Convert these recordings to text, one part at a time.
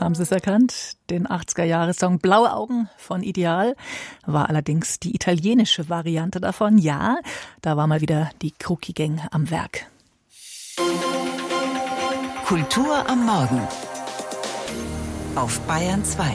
haben Sie es erkannt? Den 80er-Jahre-Song Blaue Augen von Ideal war allerdings die italienische Variante davon. Ja, da war mal wieder die Krucki Gang am Werk. Kultur am Morgen auf Bayern 2.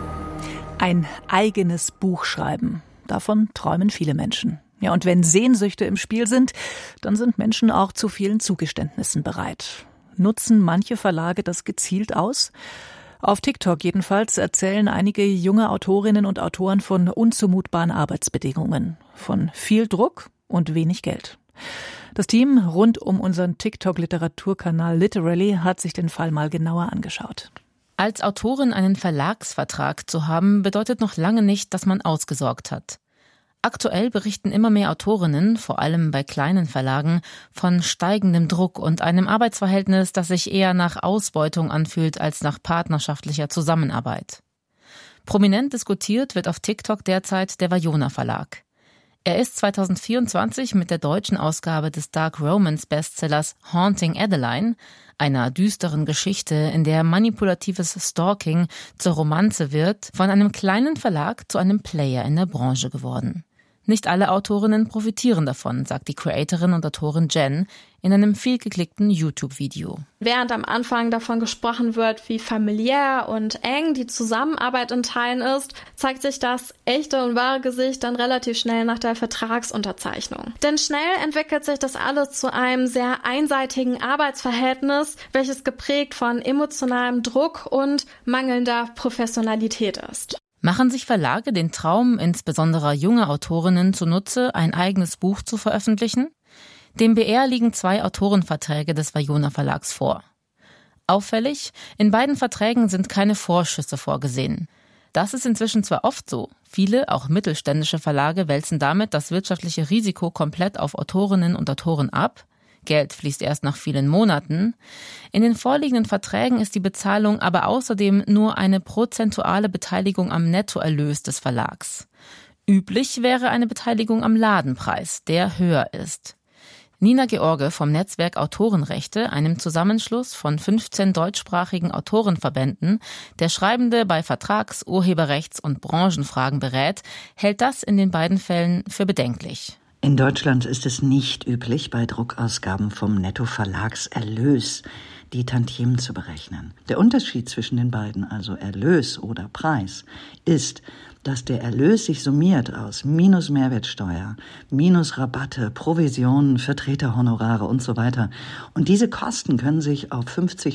Ein eigenes Buch schreiben. Davon träumen viele Menschen. Ja, und wenn Sehnsüchte im Spiel sind, dann sind Menschen auch zu vielen Zugeständnissen bereit. Nutzen manche Verlage das gezielt aus? Auf TikTok jedenfalls erzählen einige junge Autorinnen und Autoren von unzumutbaren Arbeitsbedingungen, von viel Druck und wenig Geld. Das Team rund um unseren TikTok-Literaturkanal Literally hat sich den Fall mal genauer angeschaut. Als Autorin einen Verlagsvertrag zu haben, bedeutet noch lange nicht, dass man ausgesorgt hat. Aktuell berichten immer mehr Autorinnen, vor allem bei kleinen Verlagen, von steigendem Druck und einem Arbeitsverhältnis, das sich eher nach Ausbeutung anfühlt als nach partnerschaftlicher Zusammenarbeit. Prominent diskutiert wird auf TikTok derzeit der Vallona Verlag. Er ist 2024 mit der deutschen Ausgabe des Dark Romance Bestsellers Haunting Adeline, einer düsteren Geschichte, in der manipulatives Stalking zur Romanze wird, von einem kleinen Verlag zu einem Player in der Branche geworden. Nicht alle Autorinnen profitieren davon, sagt die Creatorin und Autorin Jen in einem vielgeklickten YouTube-Video. Während am Anfang davon gesprochen wird, wie familiär und eng die Zusammenarbeit in Teilen ist, zeigt sich das echte und wahre Gesicht dann relativ schnell nach der Vertragsunterzeichnung. Denn schnell entwickelt sich das alles zu einem sehr einseitigen Arbeitsverhältnis, welches geprägt von emotionalem Druck und mangelnder Professionalität ist. Machen sich Verlage den Traum, insbesondere junger Autorinnen zunutze, ein eigenes Buch zu veröffentlichen? Dem BR liegen 2 Autorenverträge des Vallona Verlags vor. Auffällig, in beiden Verträgen sind keine Vorschüsse vorgesehen. Das ist inzwischen zwar oft so, viele, auch mittelständische Verlage wälzen damit das wirtschaftliche Risiko komplett auf Autorinnen und Autoren ab. Geld fließt erst nach vielen Monaten. In den vorliegenden Verträgen ist die Bezahlung aber außerdem nur eine prozentuale Beteiligung am Nettoerlös des Verlags. Üblich wäre eine Beteiligung am Ladenpreis, der höher ist. Nina George vom Netzwerk Autorenrechte, einem Zusammenschluss von 15 deutschsprachigen Autorenverbänden, der Schreibende bei Vertrags-, Urheberrechts- und Branchenfragen berät, hält das in den beiden Fällen für bedenklich. In Deutschland ist es nicht üblich, bei Druckausgaben vom Nettoverlagserlös die Tantiemen zu berechnen. Der Unterschied zwischen den beiden, also Erlös oder Preis, ist, dass der Erlös sich summiert aus minus Mehrwertsteuer, minus Rabatte, Provisionen, Vertreterhonorare und so weiter. Und diese Kosten können sich auf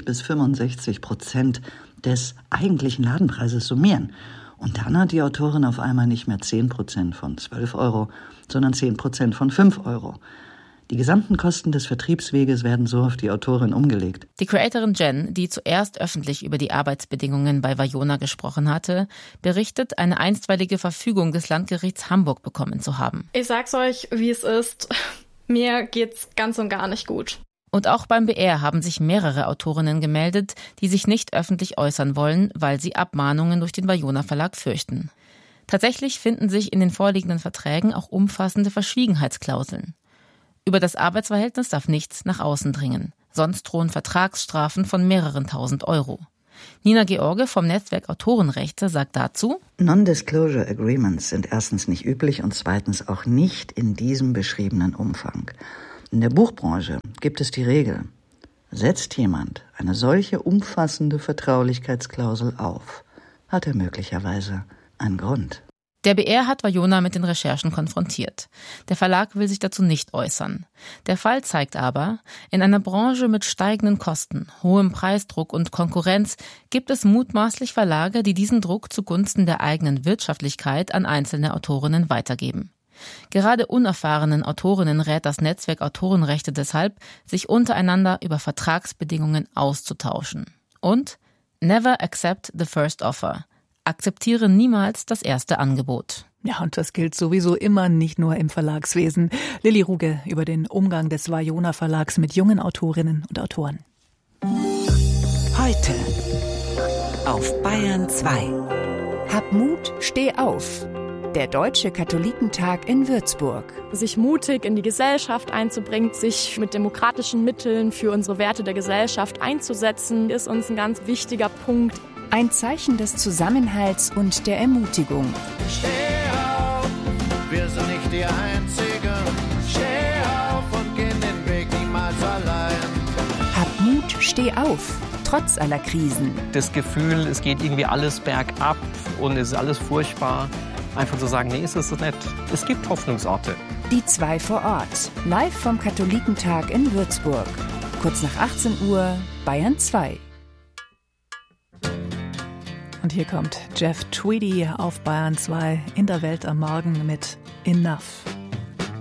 50-65% des eigentlichen Ladenpreises summieren. Und dann hat die Autorin auf einmal nicht mehr 10% von 12 Euro, sondern 10% von 5 Euro. Die gesamten Kosten des Vertriebsweges werden so auf die Autorin umgelegt. Die Creatorin Jen, die zuerst öffentlich über die Arbeitsbedingungen bei Vallona gesprochen hatte, berichtet, eine einstweilige Verfügung des Landgerichts Hamburg bekommen zu haben. Ich sag's euch, wie es ist. Mir geht's ganz und gar nicht gut. Und auch beim BR haben sich mehrere Autorinnen gemeldet, die sich nicht öffentlich äußern wollen, weil sie Abmahnungen durch den Vallona Verlag fürchten. Tatsächlich finden sich in den vorliegenden Verträgen auch umfassende Verschwiegenheitsklauseln. Über das Arbeitsverhältnis darf nichts nach außen dringen, sonst drohen Vertragsstrafen von mehreren tausend Euro. Nina George vom Netzwerk Autorenrechte sagt dazu: Non-Disclosure Agreements sind erstens nicht üblich und zweitens auch nicht in diesem beschriebenen Umfang. In der Buchbranche gibt es die Regel: Setzt jemand eine solche umfassende Vertraulichkeitsklausel auf, hat er möglicherweise einen Grund. Der BR hat Vallona mit den Recherchen konfrontiert. Der Verlag will sich dazu nicht äußern. Der Fall zeigt aber, in einer Branche mit steigenden Kosten, hohem Preisdruck und Konkurrenz gibt es mutmaßlich Verlage, die diesen Druck zugunsten der eigenen Wirtschaftlichkeit an einzelne Autorinnen weitergeben. Gerade unerfahrenen Autorinnen rät das Netzwerk Autorenrechte deshalb, sich untereinander über Vertragsbedingungen auszutauschen. Und never accept the first offer. Akzeptiere niemals das erste Angebot. Ja, und das gilt sowieso immer, nicht nur im Verlagswesen. Lilly Ruge über den Umgang des Vallona Verlags mit jungen Autorinnen und Autoren. Heute auf Bayern 2. Hab Mut, steh auf. Der Deutsche Katholikentag in Würzburg. Sich mutig in die Gesellschaft einzubringen, sich mit demokratischen Mitteln für unsere Werte der Gesellschaft einzusetzen, ist uns ein ganz wichtiger Punkt. Ein Zeichen des Zusammenhalts und der Ermutigung. Steh auf, wir sind nicht die Einzigen. Steh auf und geh den Weg niemals allein. Hab Mut, steh auf, trotz aller Krisen. Das Gefühl, es geht irgendwie alles bergab und es ist alles furchtbar. Einfach zu sagen, nee, ist es nicht. Es gibt Hoffnungsorte. Die 2 vor Ort, live vom Katholikentag in Würzburg. Kurz nach 18 Uhr, Bayern 2. Und hier kommt Jeff Tweedy auf Bayern 2 in der Welt am Morgen mit Enough.